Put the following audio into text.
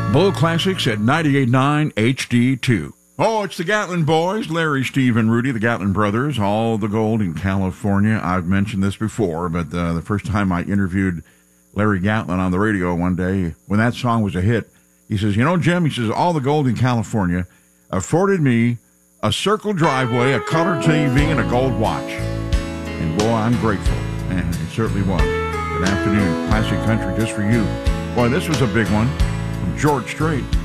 Bull Classics at 98.9 HD2. Oh, it's the Gatlin boys, Larry, Steve, and Rudy, the Gatlin brothers, all the gold in California. I've mentioned this before, but the first time I interviewed Larry Gatlin on the radio one day, when that song was a hit, he says, Jim, he says, all the gold in California afforded me a circle driveway, a color TV, and a gold watch. And boy, I'm grateful. And it certainly was. Good afternoon, classic country just for you. Boy, this was a big one from George Strait.